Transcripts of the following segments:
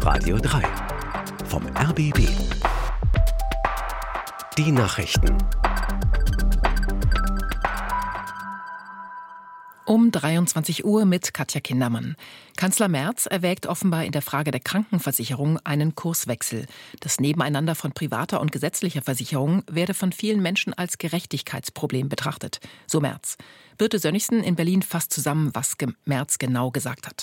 Radio 3 vom RBB. Die Nachrichten. Um 23 Uhr mit Katja Kindermann. Kanzler Merz erwägt offenbar in der Frage der Krankenversicherung einen Kurswechsel. Das Nebeneinander von privater und gesetzlicher Versicherung werde von vielen Menschen als Gerechtigkeitsproblem betrachtet. So Merz. Birte Sönnigsen in Berlin fasst zusammen, was Merz genau gesagt hat.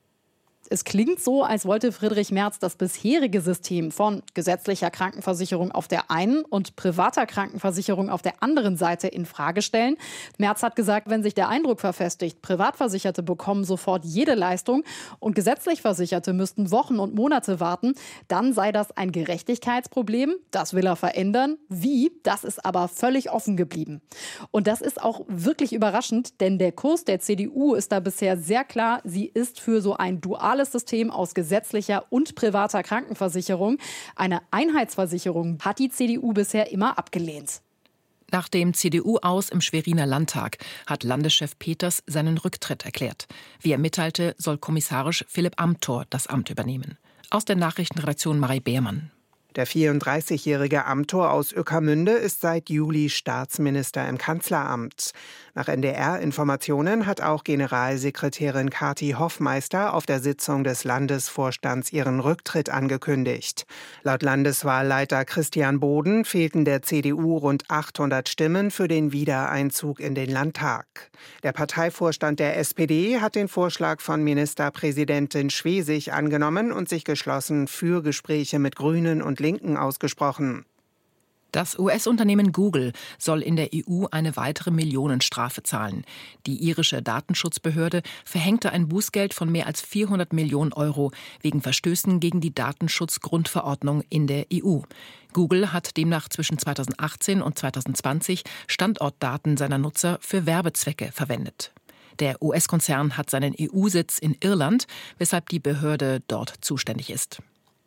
Es klingt so, als wollte Friedrich Merz das bisherige System von gesetzlicher Krankenversicherung auf der einen und privater Krankenversicherung auf der anderen Seite in Frage stellen. Merz hat gesagt, wenn sich der Eindruck verfestigt, Privatversicherte bekommen sofort jede Leistung und gesetzlich Versicherte müssten Wochen und Monate warten, dann sei das ein Gerechtigkeitsproblem. Das will er verändern. Wie? Das ist aber völlig offen geblieben. Und das ist auch wirklich überraschend, denn der Kurs der CDU ist da bisher sehr klar. Sie ist für so ein duales System aus gesetzlicher und privater Krankenversicherung. Eine Einheitsversicherung hat die CDU bisher immer abgelehnt. Nach dem CDU-Aus im Schweriner Landtag hat Landeschef Peters seinen Rücktritt erklärt. Wie er mitteilte, soll kommissarisch Philipp Amthor das Amt übernehmen. Aus der Nachrichtenredaktion Marie Beermann. Der 34-jährige Amthor aus Ueckermünde ist seit Juli Staatsminister im Kanzleramt. Nach NDR-Informationen hat auch Generalsekretärin Kathi Hoffmeister auf der Sitzung des Landesvorstands ihren Rücktritt angekündigt. Laut Landeswahlleiter Christian Boden fehlten der CDU rund 800 Stimmen für den Wiedereinzug in den Landtag. Der Parteivorstand der SPD hat den Vorschlag von Ministerpräsidentin Schwesig angenommen und sich geschlossen für Gespräche mit Grünen und Linken ausgesprochen. Das US-Unternehmen Google soll in der EU eine weitere Millionenstrafe zahlen. Die irische Datenschutzbehörde verhängte ein Bußgeld von mehr als 400 Millionen Euro wegen Verstößen gegen die Datenschutzgrundverordnung in der EU. Google hat demnach zwischen 2018 und 2020 Standortdaten seiner Nutzer für Werbezwecke verwendet. Der US-Konzern hat seinen EU-Sitz in Irland, weshalb die Behörde dort zuständig ist.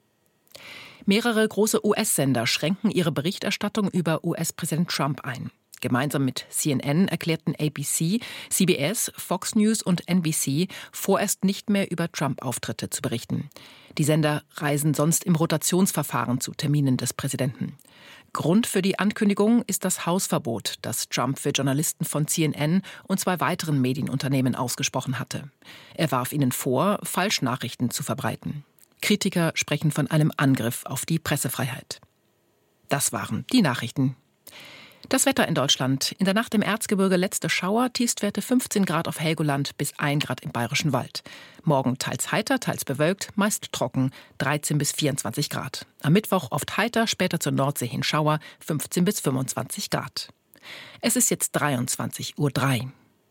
Mehrere große US-Sender schränken ihre Berichterstattung über US-Präsident Trump ein. Gemeinsam mit CNN erklärten ABC, CBS, Fox News und NBC, vorerst nicht mehr über Trump-Auftritte zu berichten. Die Sender reisen sonst im Rotationsverfahren zu Terminen des Präsidenten. Grund für die Ankündigung ist das Hausverbot, das Trump für Journalisten von CNN und 2 weiteren Medienunternehmen ausgesprochen hatte. Er warf ihnen vor, Falschnachrichten zu verbreiten. Kritiker sprechen von einem Angriff auf die Pressefreiheit. Das waren die Nachrichten. Das Wetter in Deutschland. In der Nacht im Erzgebirge letzte Schauer, Tiefstwerte 15 Grad auf Helgoland bis 1 Grad im Bayerischen Wald. Morgen teils heiter, teils bewölkt, meist trocken, 13 bis 24 Grad. Am Mittwoch oft heiter, später zur Nordsee hin Schauer, 15 bis 25 Grad. Es ist jetzt 23:03 Uhr.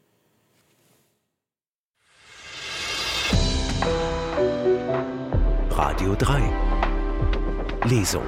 Radio 3 Lesung.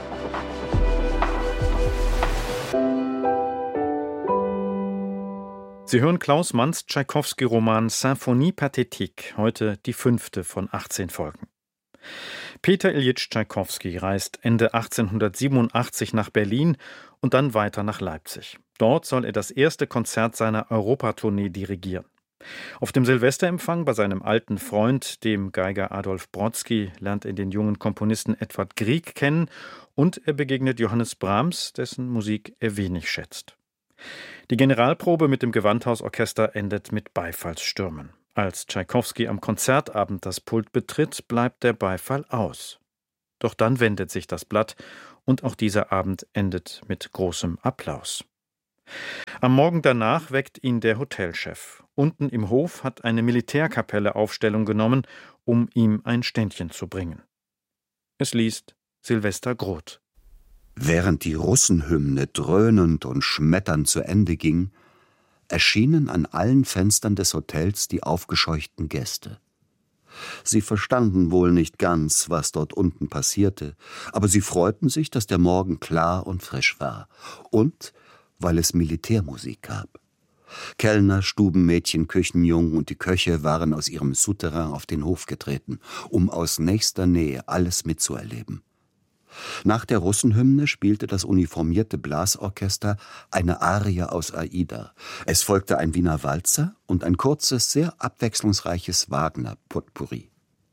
Sie hören Klaus Manns Tschaikowski-Roman Symphonie Pathétique, heute die 5. von 18 Folgen. Peter Iljitsch Tschaikowski reist Ende 1887 nach Berlin und dann weiter nach Leipzig. Dort soll er das erste Konzert seiner Europatournee dirigieren. Auf dem Silvesterempfang bei seinem alten Freund, dem Geiger Adolf Brodsky, lernt er den jungen Komponisten Edvard Grieg kennen und er begegnet Johannes Brahms, dessen Musik er wenig schätzt. Die Generalprobe mit dem Gewandhausorchester endet mit Beifallsstürmen. Als Tschaikowski am Konzertabend das Pult betritt, bleibt der Beifall aus. Doch dann wendet sich das Blatt und auch dieser Abend endet mit großem Applaus. Am Morgen danach weckt ihn der Hotelchef. Unten im Hof hat eine Militärkapelle Aufstellung genommen, um ihm ein Ständchen zu bringen. Es liest Silvester Groth. Während die Russenhymne dröhnend und schmetternd zu Ende ging, erschienen an allen Fenstern des Hotels die aufgescheuchten Gäste. Sie verstanden wohl nicht ganz, was dort unten passierte, aber sie freuten sich, dass der Morgen klar und frisch war und weil es Militärmusik gab. Kellner, Stubenmädchen, Küchenjungen und die Köche waren aus ihrem Souterrain auf den Hof getreten, um aus nächster Nähe alles mitzuerleben. Nach der Russenhymne spielte das uniformierte Blasorchester eine Arie aus Aida. Es folgte ein Wiener Walzer und ein kurzes, sehr abwechslungsreiches Wagner-Potpourri.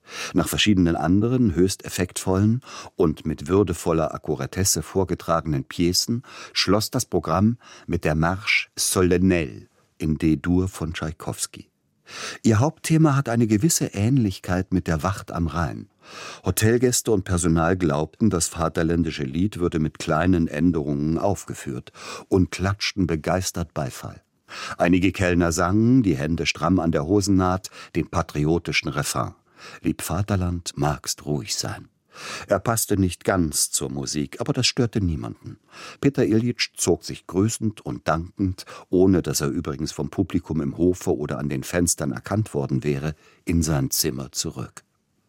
Nach verschiedenen anderen, höchst effektvollen und mit würdevoller Akkuratesse vorgetragenen Piecen schloss das Programm mit der Marche solennelle in D-Dur von Tschaikowski. Ihr Hauptthema hat eine gewisse Ähnlichkeit mit der Wacht am Rhein. Hotelgäste und Personal glaubten, das vaterländische Lied würde mit kleinen Änderungen aufgeführt und klatschten begeistert Beifall. Einige Kellner sangen, die Hände stramm an der Hosennaht, den patriotischen Refrain. »Lieb Vaterland, magst ruhig sein.« Er passte nicht ganz zur Musik, aber das störte niemanden. Peter Iljitsch zog sich grüßend und dankend, ohne dass er übrigens vom Publikum im Hofe oder an den Fenstern erkannt worden wäre, in sein Zimmer zurück.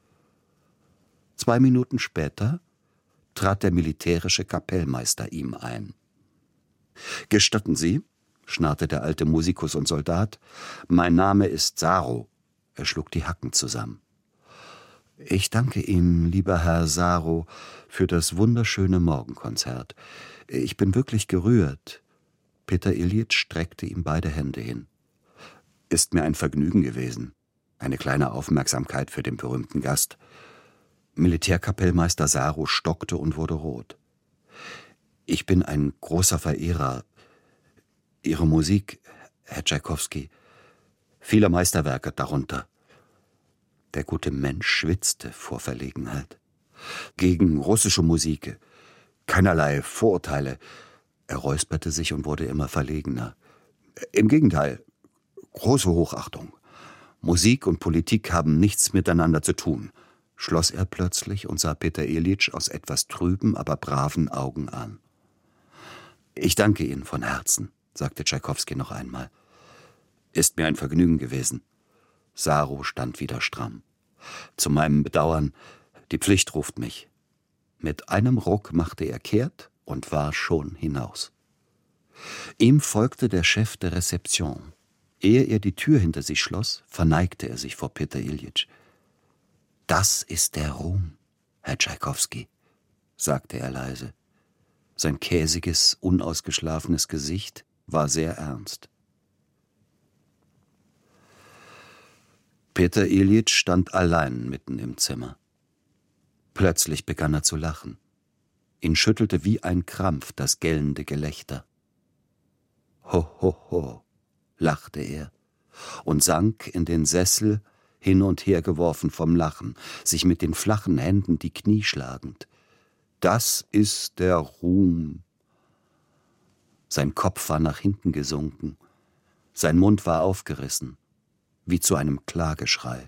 2 Minuten später trat der militärische Kapellmeister ihm ein. »Gestatten Sie«, schnarrte der alte Musikus und Soldat, »mein Name ist Saro.« Er schlug die Hacken zusammen. »Ich danke Ihnen, lieber Herr Saro, für das wunderschöne Morgenkonzert. Ich bin wirklich gerührt.« Peter Iljitsch streckte ihm beide Hände hin. »Ist mir ein Vergnügen gewesen. Eine kleine Aufmerksamkeit für den berühmten Gast.« Militärkapellmeister Saro stockte und wurde rot. »Ich bin ein großer Verehrer. Ihre Musik, Herr Tschaikowski, vieler Meisterwerke darunter.« Der gute Mensch schwitzte vor Verlegenheit. »Gegen russische Musik, keinerlei Vorurteile.« Er räusperte sich und wurde immer verlegener. »Im Gegenteil, große Hochachtung. Musik und Politik haben nichts miteinander zu tun«, schloss er plötzlich und sah Peter Iljitsch aus etwas trüben, aber braven Augen an. »Ich danke Ihnen von Herzen«, sagte Tschaikowski noch einmal. »Ist mir ein Vergnügen gewesen.« Saro stand wieder stramm. »Zu meinem Bedauern, die Pflicht ruft mich.« Mit einem Ruck machte er kehrt und war schon hinaus. Ihm folgte der Chef der Rezeption. Ehe er die Tür hinter sich schloss, verneigte er sich vor Peter Iljitsch. »Das ist der Ruhm, Herr Tschaikowski«, sagte er leise. Sein käsiges, unausgeschlafenes Gesicht war sehr ernst. Peter Iljitsch stand allein mitten im Zimmer. Plötzlich begann er zu lachen. Ihn schüttelte wie ein Krampf das gellende Gelächter. »Ho, ho, ho«, lachte er und sank in den Sessel, hin und her geworfen vom Lachen, sich mit den flachen Händen die Knie schlagend. »Das ist der Ruhm.« Sein Kopf war nach hinten gesunken, sein Mund war aufgerissen, wie zu einem Klageschrei.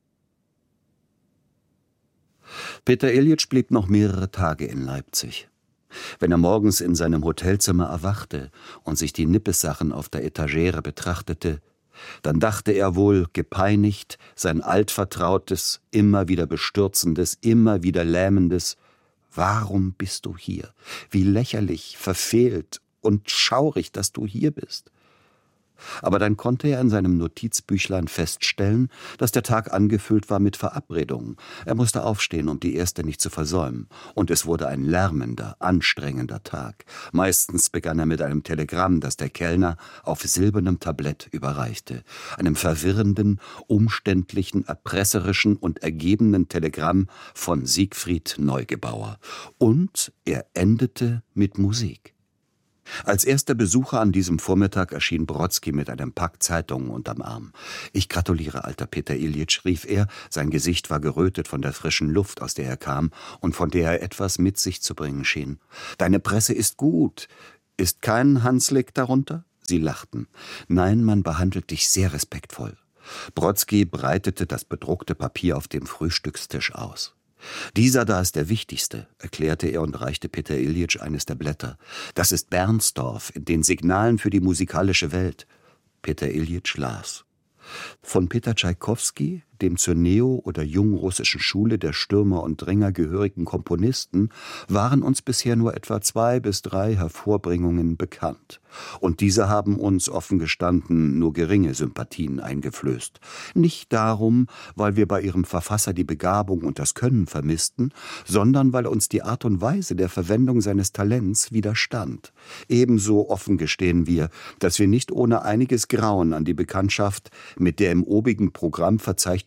Peter Iljitsch blieb noch mehrere Tage in Leipzig. Wenn er morgens in seinem Hotelzimmer erwachte und sich die Nippessachen auf der Etagere betrachtete, dann dachte er wohl, gepeinigt, sein altvertrautes, immer wieder bestürzendes, immer wieder lähmendes: »Warum bist du hier? Wie lächerlich, verfehlt und schaurig, dass du hier bist.« Aber dann konnte er in seinem Notizbüchlein feststellen, dass der Tag angefüllt war mit Verabredungen. Er musste aufstehen, um die erste nicht zu versäumen. Und es wurde ein lärmender, anstrengender Tag. Meistens begann er mit einem Telegramm, das der Kellner auf silbernem Tablett überreichte. Einem verwirrenden, umständlichen, erpresserischen und ergebenen Telegramm von Siegfried Neugebauer. Und er endete mit Musik. Als erster Besucher an diesem Vormittag erschien Brodsky mit einem Pack Zeitungen unterm Arm. »Ich gratuliere, alter Peter Iljitsch«, rief er. Sein Gesicht war gerötet von der frischen Luft, aus der er kam und von der er etwas mit sich zu bringen schien. »Deine Presse ist gut. Ist kein Hanslick darunter?« Sie lachten. »Nein, man behandelt dich sehr respektvoll.« Brodsky breitete das bedruckte Papier auf dem Frühstückstisch aus. »Dieser da ist der wichtigste«, erklärte er und reichte Peter Iljitsch eines der Blätter. »Das ist Bernstorff in den Signalen für die musikalische Welt.« Peter Iljitsch las. Von Peter Tschaikowski, dem zur Neo- oder jungrussischen Schule der Stürmer und Dränger gehörigen Komponisten, waren uns bisher nur etwa 2 bis 3 Hervorbringungen bekannt. Und diese haben uns, offen gestanden, nur geringe Sympathien eingeflößt. Nicht darum, weil wir bei ihrem Verfasser die Begabung und das Können vermissten, sondern weil uns die Art und Weise der Verwendung seines Talents widerstand. Ebenso offen gestehen wir, dass wir nicht ohne einiges Grauen an die Bekanntschaft mit der im obigen Programm verzeichneten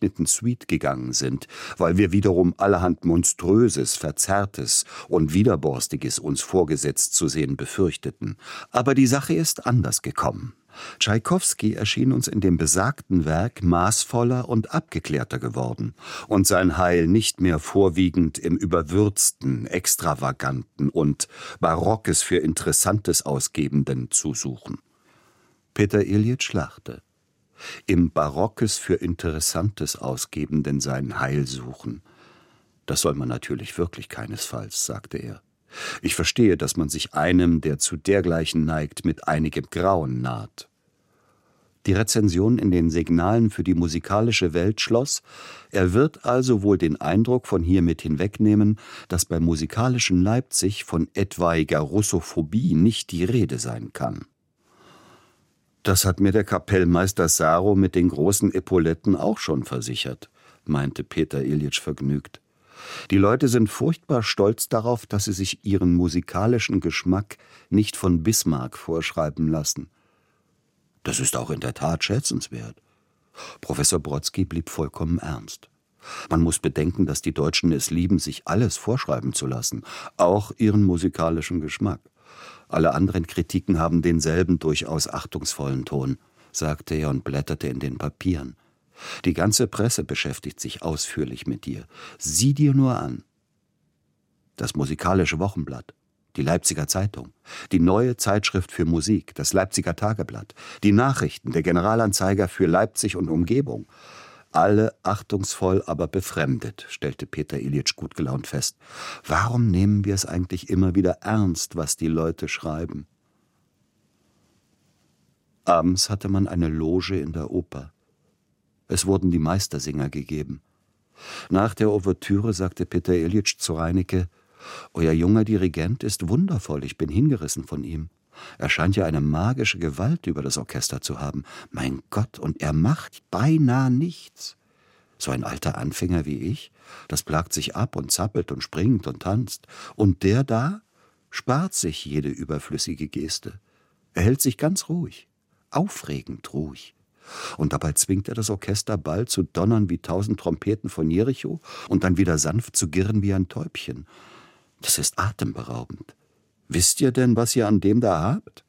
gezeichneten Suite gegangen sind, weil wir wiederum allerhand Monströses, Verzerrtes und Widerborstiges uns vorgesetzt zu sehen befürchteten. Aber die Sache ist anders gekommen. Tschaikowski erschien uns in dem besagten Werk maßvoller und abgeklärter geworden und sein Heil nicht mehr vorwiegend im Überwürzten, Extravaganten und Barockes für Interessantes Ausgebenden zu suchen. Peter Iljitsch lachte. Im Barockes für Interessantes Ausgebenden sein Heil suchen. Das soll man natürlich wirklich keinesfalls, sagte er. Ich verstehe, dass man sich einem, der zu dergleichen neigt, mit einigem Grauen naht. Die Rezension in den Signalen für die musikalische Welt schloss, er wird also wohl den Eindruck von hiermit hinwegnehmen, dass beim musikalischen Leipzig von etwaiger Russophobie nicht die Rede sein kann. Das hat mir der Kapellmeister Saro mit den großen Epauletten auch schon versichert, meinte Peter Iljitsch vergnügt. Die Leute sind furchtbar stolz darauf, dass sie sich ihren musikalischen Geschmack nicht von Bismarck vorschreiben lassen. Das ist auch in der Tat schätzenswert. Professor Brodsky blieb vollkommen ernst. Man muss bedenken, dass die Deutschen es lieben, sich alles vorschreiben zu lassen, auch ihren musikalischen Geschmack. Alle anderen Kritiken haben denselben durchaus achtungsvollen Ton, sagte er und blätterte in den Papieren. Die ganze Presse beschäftigt sich ausführlich mit dir. Sieh dir nur an. Das Musikalische Wochenblatt, die Leipziger Zeitung, die Neue Zeitschrift für Musik, das Leipziger Tageblatt, die Nachrichten, der Generalanzeiger für Leipzig und Umgebung. Alle achtungsvoll, aber befremdet, stellte Peter Iljitsch gut gelaunt fest. Warum nehmen wir es eigentlich immer wieder ernst, was die Leute schreiben? Abends hatte man eine Loge in der Oper. Es wurden die Meistersinger gegeben. Nach der Ouvertüre sagte Peter Iljitsch zu Reinecke: »Euer junger Dirigent ist wundervoll, ich bin hingerissen von ihm. Er scheint ja eine magische Gewalt über das Orchester zu haben. Mein Gott, und er macht beinahe nichts. So ein alter Anfänger wie ich, das plagt sich ab und zappelt und springt und tanzt. Und der da spart sich jede überflüssige Geste. Er hält sich ganz ruhig, aufregend ruhig. Und dabei zwingt er das Orchester bald zu donnern wie 1000 Trompeten von Jericho und dann wieder sanft zu girren wie ein Täubchen. Das ist atemberaubend. Wisst ihr denn, was ihr an dem da habt?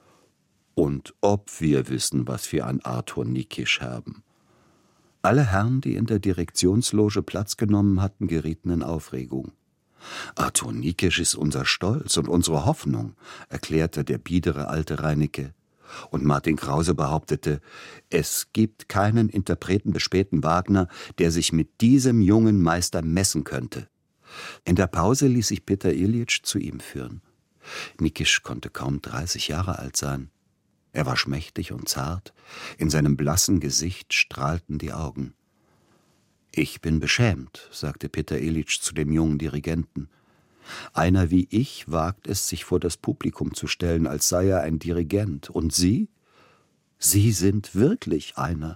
Und ob wir wissen, was wir an Arthur Nikisch haben. Alle Herren, die in der Direktionsloge Platz genommen hatten, gerieten in Aufregung. Arthur Nikisch ist unser Stolz und unsere Hoffnung, erklärte der biedere alte Reinecke. Und Martin Krause behauptete, es gibt keinen Interpreten des späten Wagner, der sich mit diesem jungen Meister messen könnte. In der Pause ließ sich Peter Iljitsch zu ihm führen. Nikisch konnte kaum 30 Jahre alt sein. Er war schmächtig und zart, in seinem blassen Gesicht strahlten die Augen. »Ich bin beschämt«, sagte Peter Iljitsch zu dem jungen Dirigenten. »Einer wie ich wagt es, sich vor das Publikum zu stellen, als sei er ein Dirigent. Und Sie? Sie sind wirklich einer.«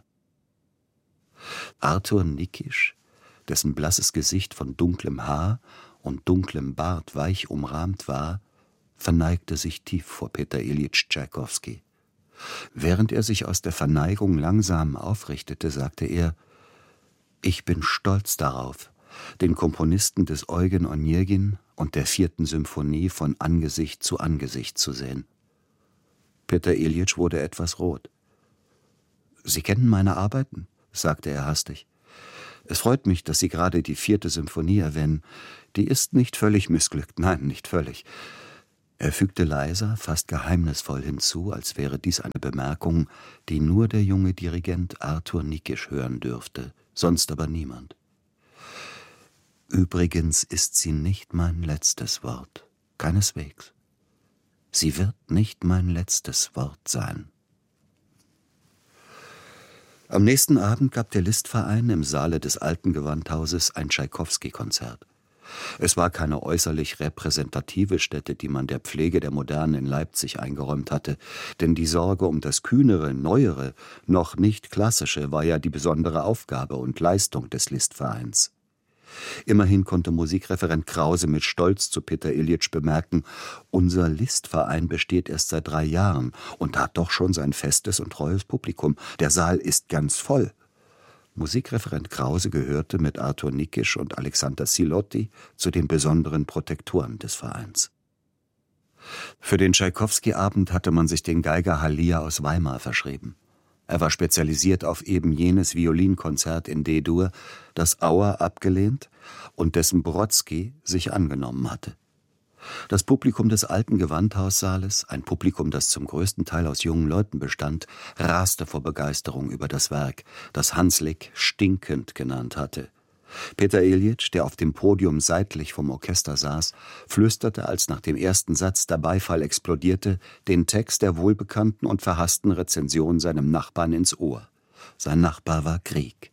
Arthur Nikisch, dessen blasses Gesicht von dunklem Haar und dunklem Bart weich umrahmt war, verneigte sich tief vor Peter Iljitsch Tschaikowski. Während er sich aus der Verneigung langsam aufrichtete, sagte er: »Ich bin stolz darauf, den Komponisten des Eugen Onegin und der 4. Symphonie von Angesicht zu Angesicht zu sehen.« Peter Iljitsch wurde etwas rot. »Sie kennen meine Arbeiten?« sagte er hastig. »Es freut mich, dass Sie gerade die 4. Symphonie erwähnen. Die ist nicht völlig missglückt, nein, nicht völlig.« Er fügte leiser, fast geheimnisvoll hinzu, als wäre dies eine Bemerkung, die nur der junge Dirigent Arthur Nikisch hören dürfte, sonst aber niemand. »Übrigens ist sie nicht mein letztes Wort, keineswegs. Sie wird nicht mein letztes Wort sein.« Am nächsten Abend gab der Listverein im Saale des Alten Gewandhauses ein Tschaikowski-Konzert. Es war keine äußerlich repräsentative Stätte, die man der Pflege der Moderne in Leipzig eingeräumt hatte, denn die Sorge um das kühnere, neuere, noch nicht klassische war ja die besondere Aufgabe und Leistung des Listvereins. Immerhin konnte Musikreferent Krause mit Stolz zu Peter Iljitsch bemerken: »Unser Listverein besteht erst seit 3 Jahren und hat doch schon sein festes und treues Publikum. Der Saal ist ganz voll.« Musikreferent Krause gehörte mit Arthur Nikisch und Alexander Silotti zu den besonderen Protektoren des Vereins. Für den Tschaikowski-Abend hatte man sich den Geiger Halia aus Weimar verschrieben. Er war spezialisiert auf eben jenes Violinkonzert in D-Dur, das Auer abgelehnt und dessen Brodsky sich angenommen hatte. Das Publikum des alten Gewandhaussaales, ein Publikum, das zum größten Teil aus jungen Leuten bestand, raste vor Begeisterung über das Werk, das Hanslick stinkend genannt hatte. Peter Iljitsch, der auf dem Podium seitlich vom Orchester saß, flüsterte, als nach dem ersten Satz der Beifall explodierte, den Text der wohlbekannten und verhassten Rezension seinem Nachbarn ins Ohr. Sein Nachbar war Krieg.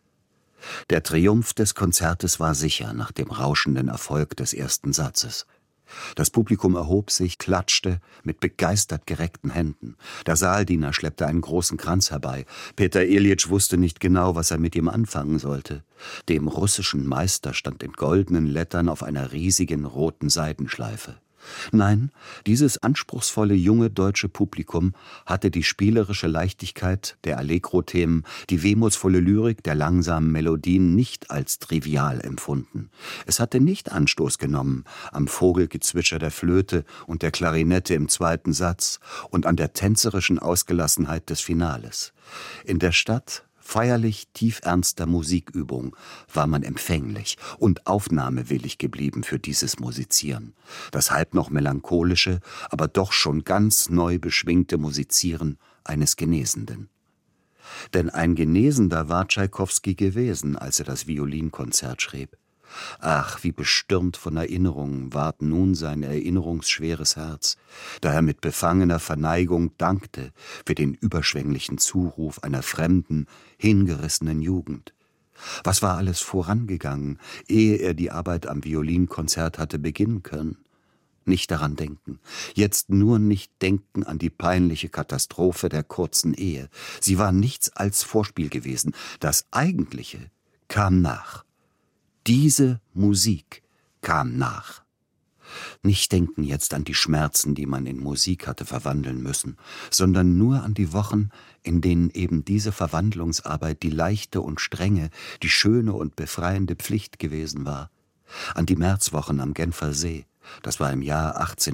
Der Triumph des Konzertes war sicher nach dem rauschenden Erfolg des ersten Satzes. Das Publikum erhob sich, klatschte mit begeistert gereckten Händen. Der Saaldiener schleppte einen großen Kranz herbei. Peter Iljitsch wusste nicht genau, was er mit ihm anfangen sollte. Dem russischen Meister stand in goldenen Lettern auf einer riesigen roten Seidenschleife. Nein, dieses anspruchsvolle junge deutsche Publikum hatte die spielerische Leichtigkeit der Allegro-Themen, die wehmutsvolle Lyrik der langsamen Melodien nicht als trivial empfunden. Es hatte nicht Anstoß genommen am Vogelgezwitscher der Flöte und der Klarinette im zweiten Satz und an der tänzerischen Ausgelassenheit des Finales. In der Stadt feierlich tiefernster Musikübung war man empfänglich und aufnahmewillig geblieben für dieses Musizieren. Das halb noch melancholische, aber doch schon ganz neu beschwingte Musizieren eines Genesenden. Denn ein Genesender war Tschaikowski gewesen, als er das Violinkonzert schrieb. Ach, wie bestürmt von Erinnerungen ward nun sein erinnerungsschweres Herz, da er mit befangener Verneigung dankte für den überschwänglichen Zuruf einer fremden, hingerissenen Jugend. Was war alles vorangegangen, ehe er die Arbeit am Violinkonzert hatte beginnen können? Nicht daran denken, jetzt nur nicht denken an die peinliche Katastrophe der kurzen Ehe. Sie war nichts als Vorspiel gewesen, das Eigentliche kam nach. Diese Musik kam nach. Nicht denken jetzt an die Schmerzen, die man in Musik hatte verwandeln müssen, sondern nur an die Wochen, in denen eben diese Verwandlungsarbeit die leichte und strenge, die schöne und befreiende Pflicht gewesen war. An die Märzwochen am Genfer See, das war im Jahr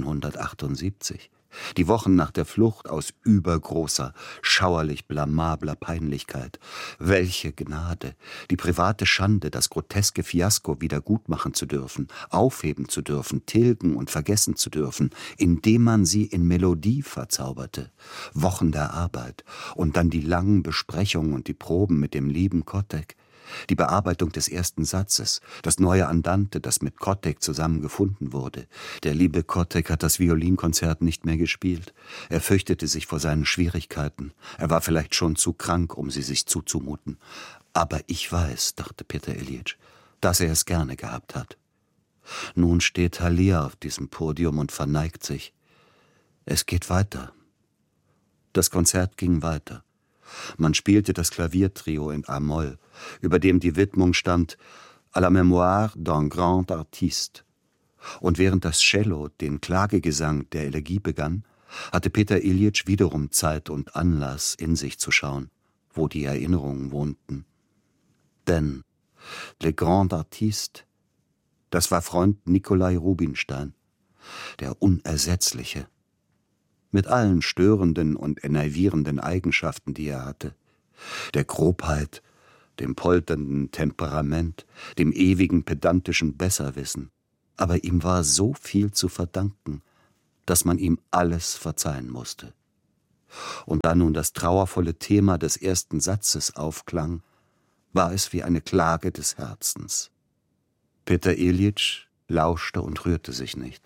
1878. Die Wochen nach der Flucht aus übergroßer, schauerlich blamabler Peinlichkeit. Welche Gnade, die private Schande, das groteske Fiasko wieder gutmachen zu dürfen, aufheben zu dürfen, tilgen und vergessen zu dürfen, indem man sie in Melodie verzauberte. Wochen der Arbeit und dann die langen Besprechungen und die Proben mit dem lieben Kottek. Die Bearbeitung des ersten Satzes, das neue Andante, das mit Kottek zusammen gefunden wurde. Der liebe Kottek hat das Violinkonzert nicht mehr gespielt. Er fürchtete sich vor seinen Schwierigkeiten. Er war vielleicht schon zu krank, um sie sich zuzumuten. Aber ich weiß, dachte Peter Iljitsch, dass er es gerne gehabt hat. Nun steht Halia auf diesem Podium und verneigt sich. Es geht weiter. Das Konzert ging weiter. Man spielte das Klaviertrio in A-Moll, über dem die Widmung stand »À la mémoire d'un grand artiste«. Und während das Cello den Klagegesang der Elegie begann, hatte Peter Iljitsch wiederum Zeit und Anlass, in sich zu schauen, wo die Erinnerungen wohnten. Denn Le Grand Artiste, das war Freund Nikolai Rubinstein, der Unersetzliche, mit allen störenden und enervierenden Eigenschaften, die er hatte, der Grobheit, dem polternden Temperament, dem ewigen pedantischen Besserwissen. Aber ihm war so viel zu verdanken, dass man ihm alles verzeihen musste. Und da nun das trauervolle Thema des ersten Satzes aufklang, war es wie eine Klage des Herzens. Peter Iljitsch lauschte und rührte sich nicht.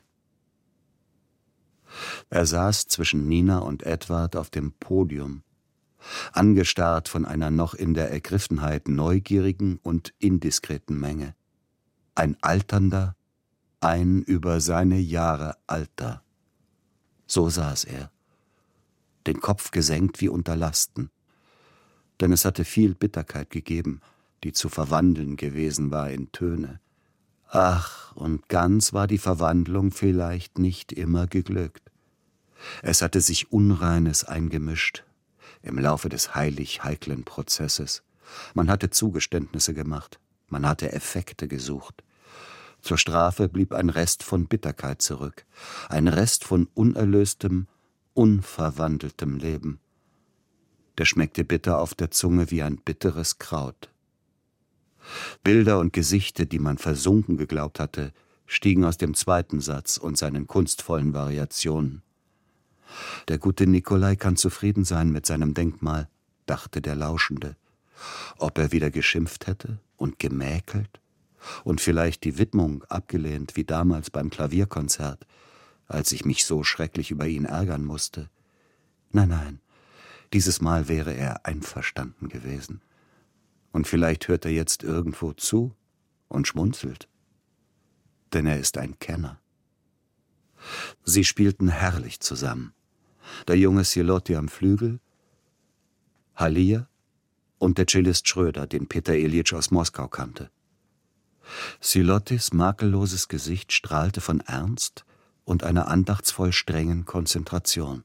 Er saß zwischen Nina und Edward auf dem Podium, angestarrt von einer noch in der Ergriffenheit neugierigen und indiskreten Menge. Ein alternder, ein über seine Jahre alter. So saß er, den Kopf gesenkt wie unter Lasten, denn es hatte viel Bitterkeit gegeben, die zu verwandeln gewesen war in Töne. Ach, und ganz war die Verwandlung vielleicht nicht immer geglückt. Es hatte sich Unreines eingemischt im Laufe des heilig heiklen Prozesses, Man hatte Zugeständnisse gemacht, man hatte Effekte gesucht. Zur Strafe blieb ein Rest von Bitterkeit zurück, ein Rest von unerlöstem, unverwandeltem Leben. Der schmeckte bitter auf der Zunge wie ein bitteres Kraut. Bilder und Gesichter, die man versunken geglaubt hatte, stiegen aus dem zweiten Satz und seinen kunstvollen Variationen. Der gute Nikolai kann zufrieden sein mit seinem Denkmal, dachte der Lauschende. Ob er wieder geschimpft hätte und gemäkelt und vielleicht die Widmung abgelehnt wie damals beim Klavierkonzert, als ich mich so schrecklich über ihn ärgern musste. Nein, dieses Mal wäre er einverstanden gewesen. Und vielleicht hört er jetzt irgendwo zu und schmunzelt. Denn er ist ein Kenner. Sie spielten herrlich zusammen. Der junge Sziloty am Flügel, Halia und der Cellist Schröder, den Peter Iljitsch aus Moskau kannte. Szilotys makelloses Gesicht strahlte von Ernst und einer andachtsvoll strengen Konzentration.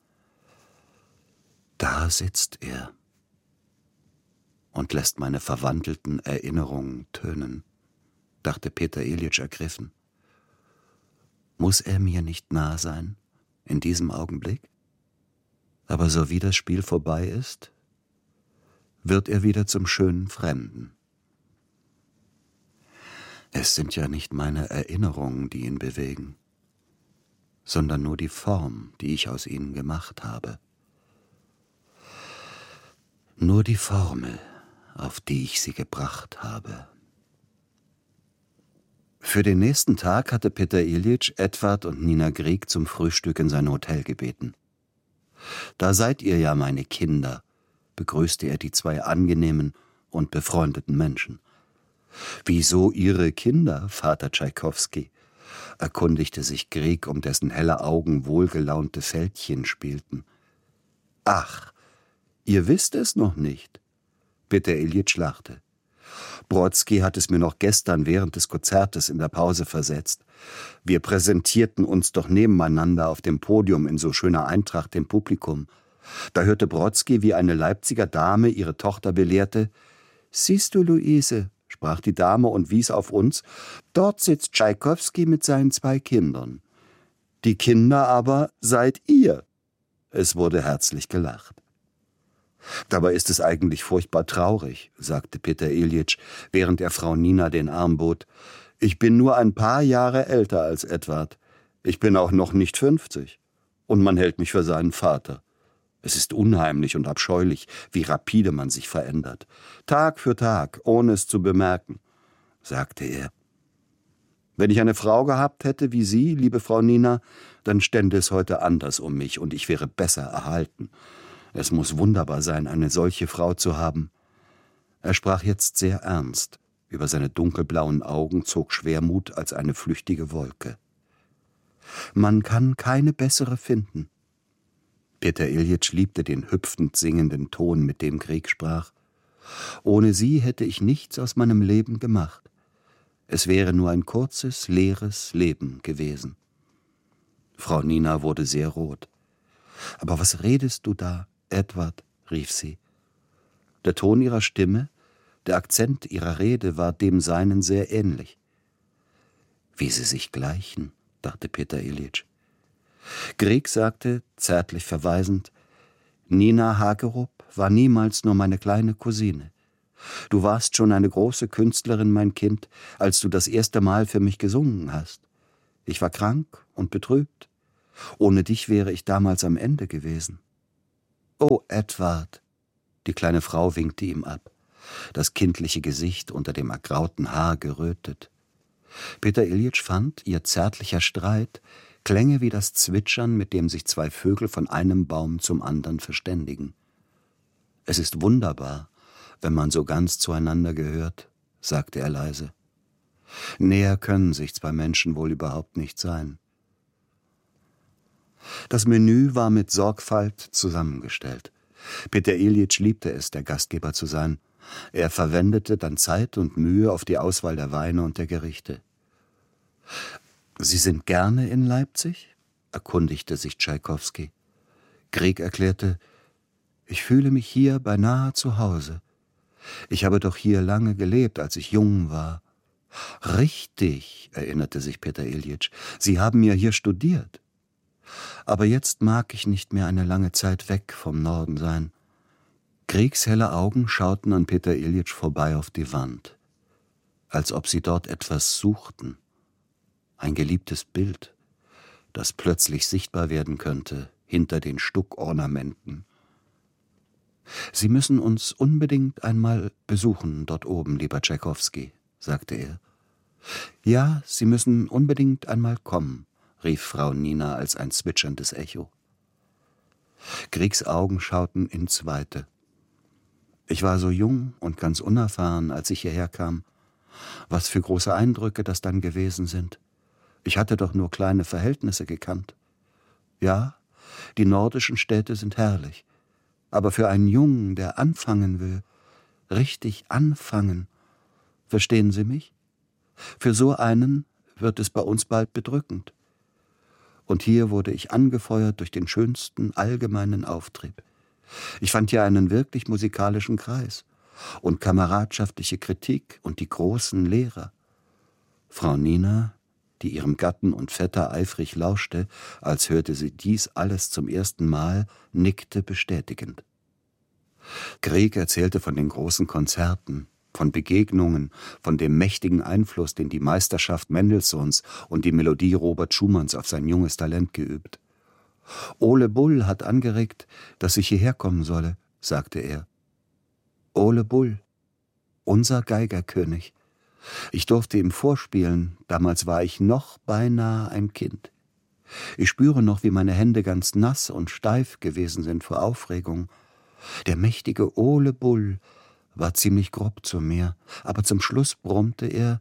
Da sitzt er und lässt meine verwandelten Erinnerungen tönen, dachte Peter Iljitsch ergriffen. Muss er mir nicht nah sein, in diesem Augenblick? Aber so wie das Spiel vorbei ist, wird er wieder zum schönen Fremden. Es sind ja nicht meine Erinnerungen, die ihn bewegen, sondern nur die Form, die ich aus ihnen gemacht habe. Nur die Formel, auf die ich sie gebracht habe. Für den nächsten Tag hatte Peter Iljitsch Edward und Nina Grieg zum Frühstück in sein Hotel gebeten. »Da seid ihr ja, meine Kinder«, begrüßte er die zwei angenehmen und befreundeten Menschen. »Wieso Ihre Kinder, Vater Tschaikowski?« erkundigte sich Grieg, um dessen helle Augen wohlgelaunte Fältchen spielten. »Ach, ihr wisst es noch nicht?« Peter Iljitsch lachte. »Brodsky hat es mir noch gestern während des Konzertes in der Pause versetzt. Wir präsentierten uns doch nebeneinander auf dem Podium in so schöner Eintracht dem Publikum. Da hörte Brodsky, wie eine Leipziger Dame ihre Tochter belehrte. »Siehst du, Luise«, sprach die Dame und wies auf uns, »dort sitzt Tschaikowski mit seinen 2 Kindern. Die Kinder aber seid ihr.« Es wurde herzlich gelacht. »Dabei ist es eigentlich furchtbar traurig«, sagte Peter Iljitsch, während er Frau Nina den Arm bot. »Ich bin nur ein paar Jahre älter als Edward. Ich bin auch noch nicht 50. Und man hält mich für seinen Vater. Es ist unheimlich und abscheulich, wie rapide man sich verändert. Tag für Tag, ohne es zu bemerken«, sagte er. »Wenn ich eine Frau gehabt hätte wie Sie, liebe Frau Nina, dann stände es heute anders um mich und ich wäre besser erhalten. Es muss wunderbar sein, eine solche Frau zu haben.« Er sprach jetzt sehr ernst. Über seine dunkelblauen Augen zog Schwermut als eine flüchtige Wolke. »Man kann keine bessere finden.« Peter Iljitsch liebte den hüpfend singenden Ton, mit dem Grieg sprach. »Ohne sie hätte ich nichts aus meinem Leben gemacht. Es wäre nur ein kurzes, leeres Leben gewesen.« Frau Nina wurde sehr rot. »Aber was redest du da, Edward?« rief sie. Der Ton ihrer Stimme, der Akzent ihrer Rede war dem seinen sehr ähnlich. »Wie sie sich gleichen«, dachte Peter Iljitsch. Grieg sagte, zärtlich verweisend, »Nina Hagerup war niemals nur meine kleine Cousine. Du warst schon eine große Künstlerin, mein Kind, als du das erste Mal für mich gesungen hast. Ich war krank und betrübt. Ohne dich wäre ich damals am Ende gewesen.« »Oh, Edward«, die kleine Frau winkte ihm ab, das kindliche Gesicht unter dem ergrauten Haar gerötet. Peter Iljitsch fand, ihr zärtlicher Streit klänge wie das Zwitschern, mit dem sich 2 Vögel von einem Baum zum anderen verständigen. »Es ist wunderbar, wenn man so ganz zueinander gehört«, sagte er leise. »Näher können sich 2 Menschen wohl überhaupt nicht sein.« Das Menü war mit Sorgfalt zusammengestellt. Peter Iljitsch liebte es, der Gastgeber zu sein. Er verwendete dann Zeit und Mühe auf die Auswahl der Weine und der Gerichte. »Sie sind gerne in Leipzig?« erkundigte sich Tschaikowski. Grieg erklärte, »Ich fühle mich hier beinahe zu Hause. Ich habe doch hier lange gelebt, als ich jung war. Richtig, erinnerte sich Peter Iljitsch, Sie haben ja hier studiert. Aber jetzt mag ich nicht mehr eine lange Zeit weg vom Norden sein. Griegs helle Augen schauten an Peter Iljitsch vorbei auf die Wand, als ob sie dort etwas suchten. Ein geliebtes Bild, das plötzlich sichtbar werden könnte hinter den Stuckornamenten. »Sie müssen uns unbedingt einmal besuchen dort oben, lieber Tschaikowski«, sagte er. »Ja, Sie müssen unbedingt einmal kommen«, rief Frau Nina als ein zwitscherndes Echo. Griegs Augen schauten ins Weite. »Ich war so jung und ganz unerfahren, als ich hierher kam. Was für große Eindrücke das dann gewesen sind. Ich hatte doch nur kleine Verhältnisse gekannt. Ja, die nordischen Städte sind herrlich. Aber für einen Jungen, der anfangen will, richtig anfangen, verstehen Sie mich? Für so einen wird es bei uns bald bedrückend. Und hier wurde ich angefeuert durch den schönsten allgemeinen Auftrieb. Ich fand hier einen wirklich musikalischen Kreis und kameradschaftliche Kritik und die großen Lehrer. Frau Nina, die ihrem Gatten und Vetter eifrig lauschte, als hörte sie dies alles zum ersten Mal, nickte bestätigend. Grieg erzählte von den großen Konzerten, von Begegnungen, von dem mächtigen Einfluss, den die Meisterschaft Mendelssohns und die Melodie Robert Schumanns auf sein junges Talent geübt. »Ole Bull hat angeregt, dass ich hierher kommen solle«, sagte er. »Ole Bull, unser Geigerkönig. Ich durfte ihm vorspielen, damals war ich noch beinahe ein Kind. Ich spüre noch, wie meine Hände ganz nass und steif gewesen sind vor Aufregung. Der mächtige Ole Bull war ziemlich grob zu mir, aber zum Schluss brummte er: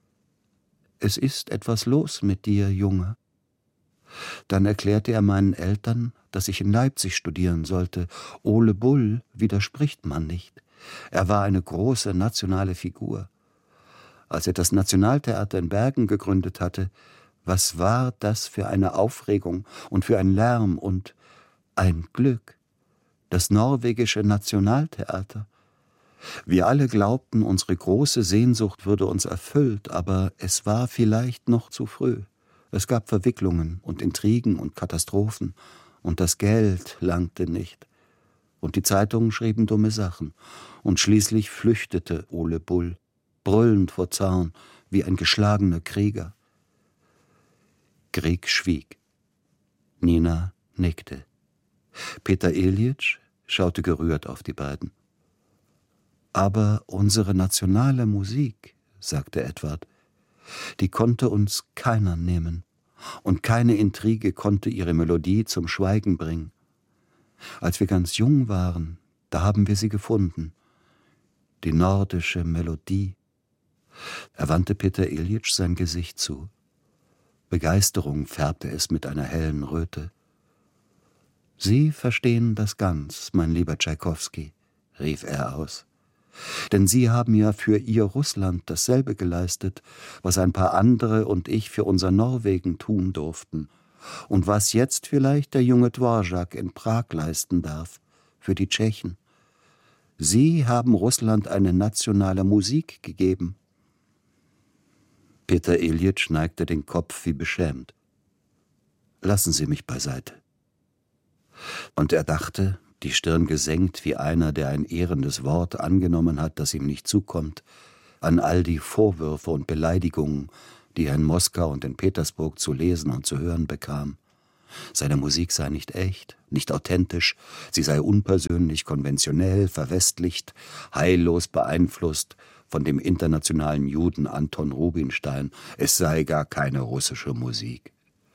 »Es ist etwas los mit dir, Junge.« Dann erklärte er meinen Eltern, dass ich in Leipzig studieren sollte. Ole Bull widerspricht man nicht. Er war eine große nationale Figur. Als er das Nationaltheater in Bergen gegründet hatte, was war das für eine Aufregung und für ein Lärm und ein Glück. Das norwegische Nationaltheater. Wir alle glaubten, unsere große Sehnsucht würde uns erfüllt, aber es war vielleicht noch zu früh. Es gab Verwicklungen und Intrigen und Katastrophen, und das Geld langte nicht. Und die Zeitungen schrieben dumme Sachen, und schließlich flüchtete Ole Bull, brüllend vor Zorn, wie ein geschlagener Krieger. Grieg schwieg. Nina nickte. Peter Iljitsch schaute gerührt auf die beiden. »Aber unsere nationale Musik«, sagte Edward, »die konnte uns keiner nehmen, und keine Intrige konnte ihre Melodie zum Schweigen bringen. Als wir ganz jung waren, da haben wir sie gefunden, die nordische Melodie.« Er wandte Peter Iljitsch sein Gesicht zu. Begeisterung färbte es mit einer hellen Röte. »Sie verstehen das ganz, mein lieber Tschaikowski«, rief er aus. »Denn Sie haben ja für Ihr Russland dasselbe geleistet, was ein paar andere und ich für unser Norwegen tun durften, und was jetzt vielleicht der junge Dvorak in Prag leisten darf, für die Tschechen. Sie haben Russland eine nationale Musik gegeben.« Peter Iljitsch neigte den Kopf wie beschämt. »Lassen Sie mich beiseite.« Und er dachte, die Stirn gesenkt wie einer, der ein ehrendes Wort angenommen hat, das ihm nicht zukommt, an all die Vorwürfe und Beleidigungen, die er in Moskau und in Petersburg zu lesen und zu hören bekam. Seine Musik sei nicht echt, nicht authentisch, sie sei unpersönlich, konventionell, verwestlicht, heillos beeinflusst von dem internationalen Juden Anton Rubinstein. Es sei gar keine russische Musik.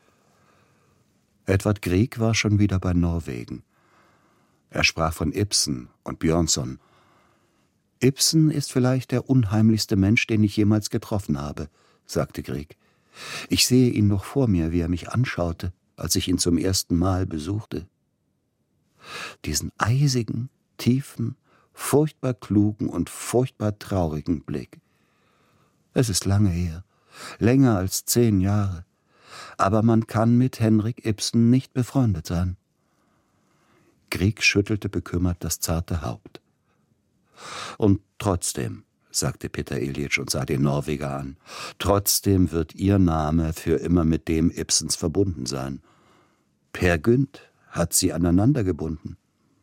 Edvard Grieg war schon wieder bei Norwegen. Er sprach von Ibsen und Björnson. »Ibsen ist vielleicht der unheimlichste Mensch, den ich jemals getroffen habe«, sagte Grieg. »Ich sehe ihn noch vor mir, wie er mich anschaute, als ich ihn zum ersten Mal besuchte. Diesen eisigen, tiefen, furchtbar klugen und furchtbar traurigen Blick. Es ist lange her, länger als 10 Jahre, aber man kann mit Henrik Ibsen nicht befreundet sein.« Grieg schüttelte bekümmert das zarte Haupt. Und trotzdem, sagte Peter Iljitsch und sah den Norweger an, trotzdem wird Ihr Name für immer mit dem Ibsens verbunden sein. Per Gynt hat Sie aneinander gebunden.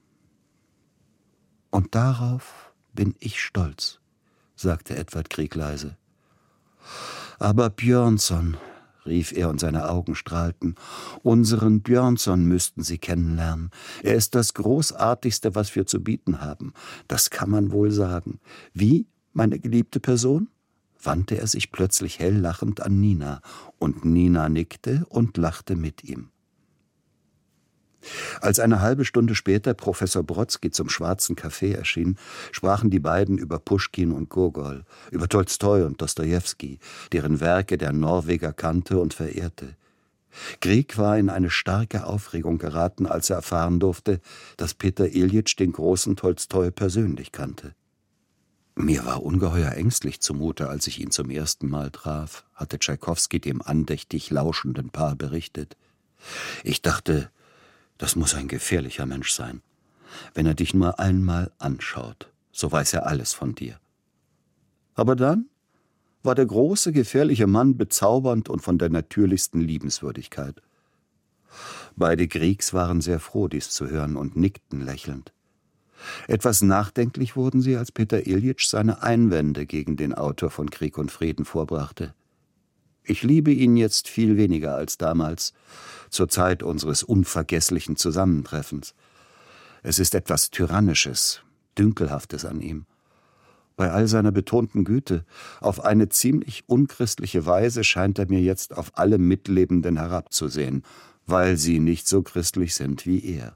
Und darauf bin ich stolz, sagte Edvard Grieg leise. Aber Björnson, rief er und seine Augen strahlten, unseren Björnson müssten Sie kennenlernen. Er ist das Großartigste, was wir zu bieten haben. Das kann man wohl sagen. Wie, meine geliebte Person? Wandte er sich plötzlich hell lachend an Nina, und Nina nickte und lachte mit ihm. Als eine halbe Stunde später Professor Brodsky zum Schwarzen Café erschien, sprachen die beiden über Puschkin und Gogol, über Tolstoi und Dostojewski, deren Werke der Norweger kannte und verehrte. Grieg war in eine starke Aufregung geraten, als er erfahren durfte, dass Peter Iljitsch den großen Tolstoi persönlich kannte. »Mir war ungeheuer ängstlich zumute, als ich ihn zum ersten Mal traf«, hatte Tschaikowski dem andächtig lauschenden Paar berichtet. »Ich dachte, das muss ein gefährlicher Mensch sein. Wenn er dich nur einmal anschaut, so weiß er alles von dir.« Aber dann war der große, gefährliche Mann bezaubernd und von der natürlichsten Liebenswürdigkeit. Beide Griegs waren sehr froh, dies zu hören, und nickten lächelnd. Etwas nachdenklich wurden sie, als Peter Iljitsch seine Einwände gegen den Autor von Krieg und Frieden vorbrachte. »Ich liebe ihn jetzt viel weniger als damals, zur Zeit unseres unvergesslichen Zusammentreffens. Es ist etwas Tyrannisches, Dünkelhaftes an ihm. Bei all seiner betonten Güte, auf eine ziemlich unchristliche Weise scheint er mir jetzt auf alle Mitlebenden herabzusehen, weil sie nicht so christlich sind wie er.«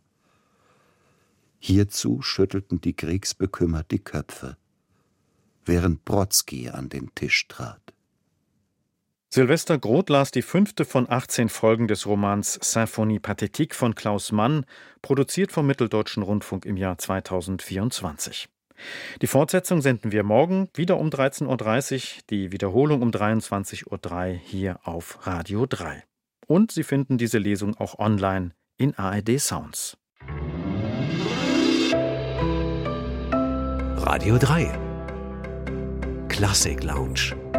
Hierzu schüttelten die Griegs bekümmert die Köpfe, während Brodsky an den Tisch trat. Sylvester Groth las die 5. von 18 Folgen des Romans Symphonie Pathétique von Klaus Mann, produziert vom Mitteldeutschen Rundfunk im Jahr 2024. Die Fortsetzung senden wir morgen wieder um 13.30 Uhr, die Wiederholung um 23.03 Uhr hier auf Radio 3. Und Sie finden diese Lesung auch online in ARD Sounds. Radio 3 Klassik Lounge.